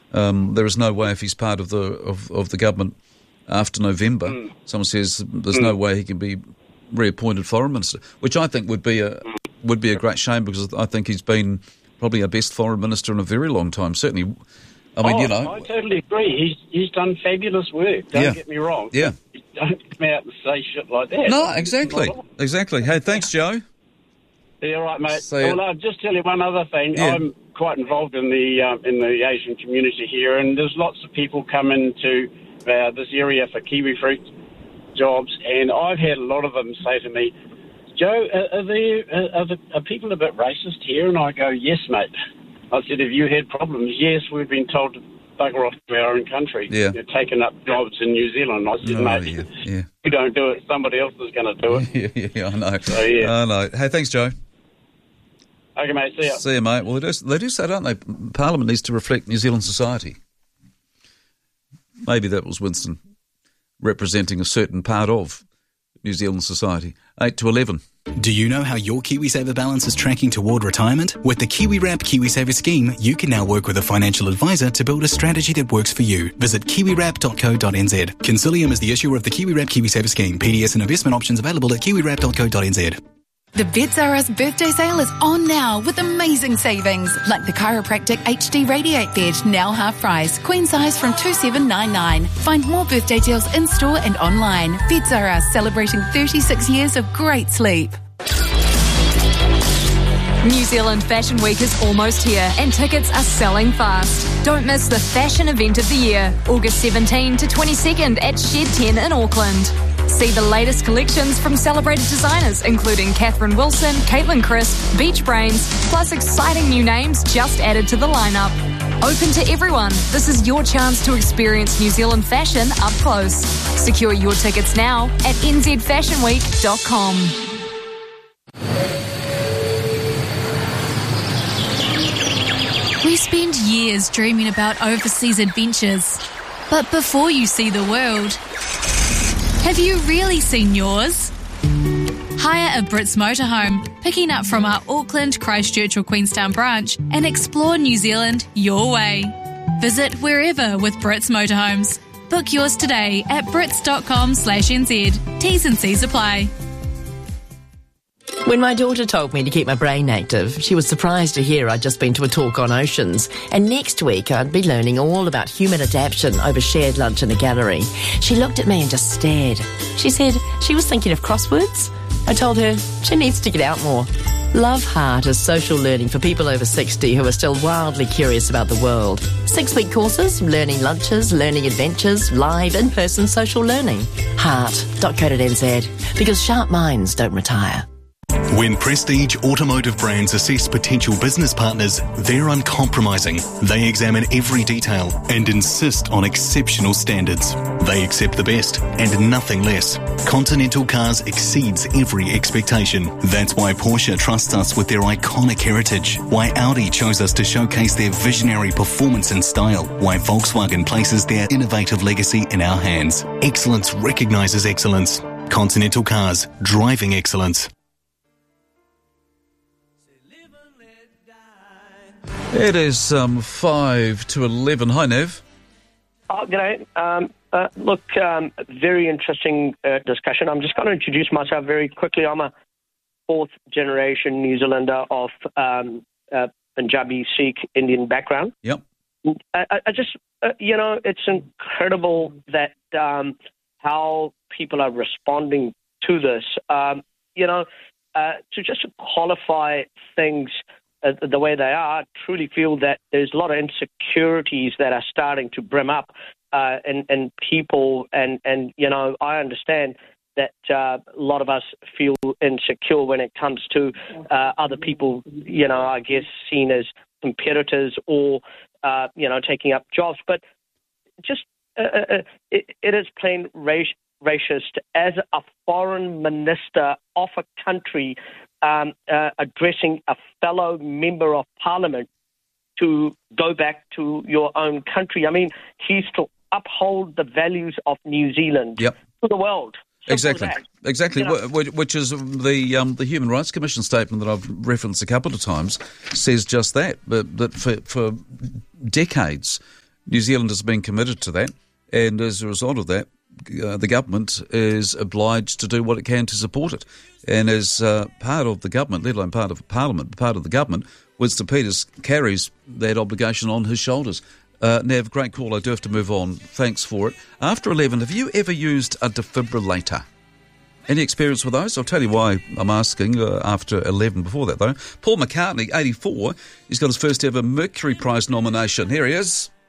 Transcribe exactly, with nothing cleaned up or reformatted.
Um, there is no way if he's part of the of, of the government after November, mm. someone says there's mm. no way he can be reappointed foreign minister, which I think would be a would be a great shame, because I think he's been probably our best foreign minister in a very long time. Certainly, I mean, oh, you know, I totally agree. He's he's done fabulous work. Don't yeah. get me wrong. Yeah. Don't come out and say shit like that. No, exactly, exactly. Hey, thanks, Joe. Yeah, right, mate. See well, I'll just tell you one other thing. Yeah. I'm quite involved in the um, in the Asian community here, and there's lots of people come into uh, this area for kiwi fruit jobs, and I've had a lot of them say to me, Joe, are, are there are, the, are people a bit racist here? And I go, yes, mate. I said, have you had problems? Yes, we've been told to bugger off to our own country. Yeah. You're taking up jobs in New Zealand. I said, Oh, mate, yeah, yeah. you don't do it, somebody else is going to do it. yeah, yeah, I know. So, yeah. I know. Hey, thanks, Joe. Okay, mate, see ya. See you, mate. Well, they do, they do say, don't they, Parliament needs to reflect New Zealand society. Maybe that was Winston representing a certain part of New Zealand society. eight to eleven. Do you know how your KiwiSaver balance is tracking toward retirement? With the KiwiWrap KiwiSaver scheme, you can now work with a financial advisor to build a strategy that works for you. Visit kiwi wrap dot co dot n z. Consilium is the issuer of the KiwiWrap KiwiSaver scheme. P D S and investment options available at kiwi wrap dot co dot n z. The Beds R Us birthday sale is on now with amazing savings, like the Chiropractic H D Radiate Bed, now half price, queen size from two seven nine nine. Find more birthday deals in store and online. Beds R Us, celebrating thirty-six years of great sleep. New Zealand Fashion Week is almost here and tickets are selling fast. Don't miss the fashion event of the year, August seventeenth to twenty-second at Shed ten in Auckland. See the latest collections from celebrated designers including Catherine Wilson, Caitlin Crisp, Beach Brains, plus exciting new names just added to the lineup. Open to everyone, this is your chance to experience New Zealand fashion up close. Secure your tickets now at n z fashion week dot com. We spend years dreaming about overseas adventures. But before you see the world, have you really seen yours? Hire a Brits motorhome, picking up from our Auckland, Christchurch or Queenstown branch, and explore New Zealand your way. Visit wherever with Brits Motorhomes. Book yours today at brits dot com slash n z. T's and C's apply. When my daughter told me to keep my brain active, she was surprised to hear I'd just been to a talk on oceans, and next week I'd be learning all about human adaptation over shared lunch in a gallery. She looked at me and just stared. She said she was thinking of crosswords. I told her she needs to get out more. Love Heart is social learning for people over sixty who are still wildly curious about the world. Six-week courses, learning lunches, learning adventures, live in-person social learning. heart dot co dot n z, because sharp minds don't retire. When Prestige Automotive Brands assess potential business partners, they're uncompromising. They examine every detail and insist on exceptional standards. They accept the best and nothing less. Continental Cars exceeds every expectation. That's why Porsche trusts us with their iconic heritage. Why Audi chose us to showcase their visionary performance and style. Why Volkswagen places their innovative legacy in our hands. Excellence recognises excellence. Continental Cars, driving excellence. It is um, five to eleven. Hi, Nev. Oh, g'day. Um, uh, look, um, very interesting uh, discussion. I'm just going to introduce myself very quickly. I'm a fourth-generation New Zealander of um, uh, Punjabi, Sikh, Indian background. Yep. I, I just, uh, you know, it's incredible that um, how people are responding to this. Um, you know, uh, to just qualify things Uh, the way they are, truly feel that there's a lot of insecurities that are starting to brim up uh, in, in people. And, and, you know, I understand that uh, a lot of us feel insecure when it comes to uh, other people, you know, I guess seen as competitors or, uh, you know, taking up jobs. But just uh, uh, it, it is plain race, racist as a foreign minister of a country Um, uh, addressing a fellow member of parliament to go back to your own country. I mean, he's to uphold the values of New Zealand yep. to the world. Simple exactly, exactly. You know? Which, which is the um, the Human Rights Commission statement that I've referenced a couple of times says just that. But that for, for decades, New Zealand has been committed to that, and as a result of that, uh, the government is obliged to do what it can to support it. And as uh, part of the government, let alone part of Parliament, part of the government, Winston Peters carries that obligation on his shoulders. Uh, Nav, great call. I do have to move on. Thanks for it. After eleven, have you ever used a defibrillator? Any experience with those? I'll tell you why I'm asking uh, after eleven. Before that, though, Paul McCartney, eighty-four, he's got his first ever Mercury Prize nomination. Here he is.